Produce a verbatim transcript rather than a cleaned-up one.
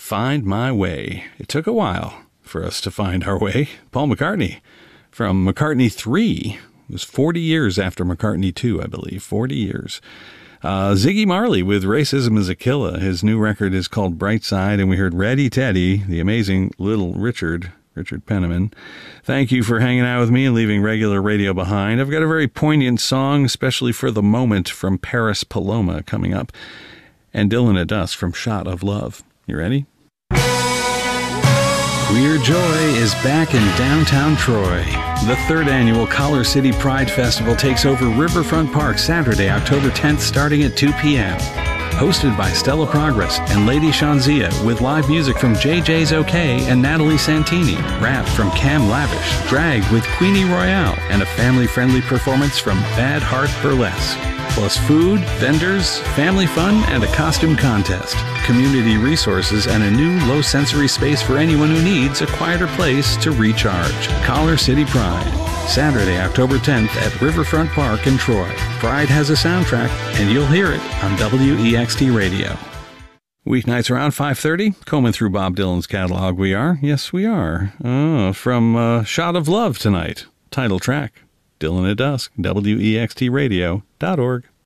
Find My Way. It took a while for us to find our way. Paul McCartney from McCartney three. It was forty years after McCartney two, I believe. forty years. Uh, Ziggy Marley with Racism is a Killer. His new record is called Brightside, and we heard Reddy Teddy, the amazing Little Richard, Richard Penniman. Thank you for hanging out with me and leaving regular radio behind. I've got a very poignant song, especially for the moment, from Paris Paloma coming up, and Dylan at Dusk from Shot of Love. You ready? Queer Joy is back in downtown Troy. The third annual Collar City Pride Festival takes over Riverfront Park Saturday, October tenth, starting at two p.m. Hosted by Stella Progress and Lady Shanzia, with live music from J J's OK and Natalie Santini, rap from Cam Lavish, drag with Queenie Royale, and a family-friendly performance from Bad Heart Burlesque. Plus food, vendors, family fun, and a costume contest. Community resources and a new low-sensory space for anyone who needs a quieter place to recharge. Collar City Pride, Saturday, October tenth at Riverfront Park in Troy. Pride has a soundtrack, and you'll hear it on W E X T Radio. Weeknights around five thirty, combing through Bob Dylan's catalog we are. Yes, we are. Oh, from uh, Shot of Love tonight. Title track. Dylan at Dusk, W E X T radio dot org.